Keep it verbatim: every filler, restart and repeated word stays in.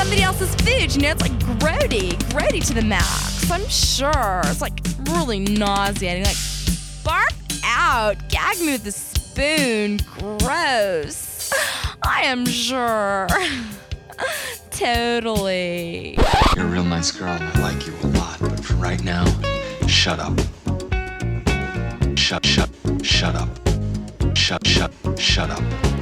somebody else's food, you know, it's like grody, grody to the max, I'm sure. It's like really nauseating, like, barf out, gag me with a spoon, gross. I am sure. Totally. You're a real nice girl and I like you a lot, but for right now, shut up. Shut, shut, shut up. Shut, shut, shut up.